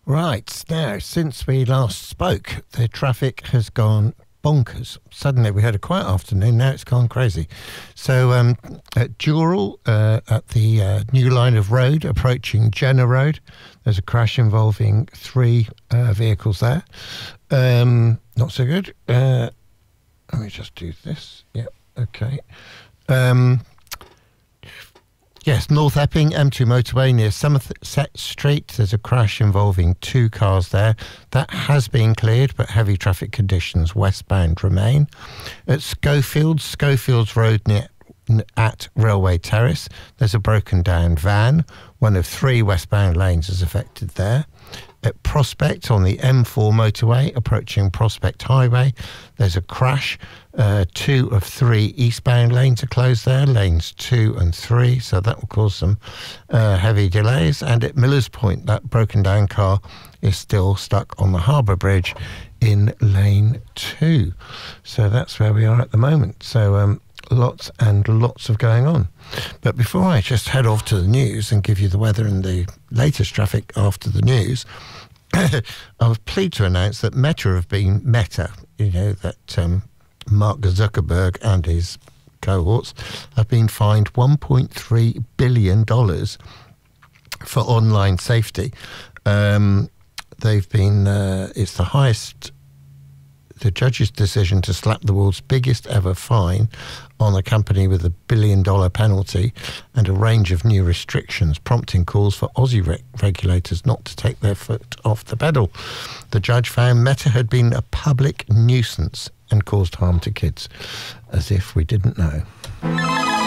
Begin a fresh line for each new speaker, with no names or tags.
Right, now, since we last spoke, the traffic has gone bonkers. Suddenly we had a quiet afternoon, now it's gone crazy. So at Dural, at the new line of road approaching Jenner Road, there's a crash involving three vehicles there. Not so good. Let me just do this. Yep, okay. Yes, North Epping, M2 motorway near Somerset Street. There's a crash involving two cars there. That has been cleared, but heavy traffic conditions westbound remain. At Schofields Road at Railway Terrace, there's a broken down van. One of three westbound lanes is affected there. At Prospect on the M4 motorway approaching Prospect Highway, there's a crash. 2 of 3 eastbound lanes are closed there, lanes 2 and 3, so that will cause some heavy delays. And at Millers Point, that broken down car is still stuck on the Harbour Bridge in lane 2. So that's where we are at the moment. So lots and lots of going on. But before I just head off to the news and give you the weather and the latest traffic after the news, I was pleased to announce that Meta, that Mark Zuckerberg and his cohorts have been fined $1.3 billion for online safety. They've been, it's the highest, the judge's decision to slap the world's biggest ever fine on a company with $1 billion penalty and a range of new restrictions, prompting calls for Aussie regulators not to take their foot off the pedal. The judge found Meta had been a public nuisance and caused harm to kids, as if we didn't know.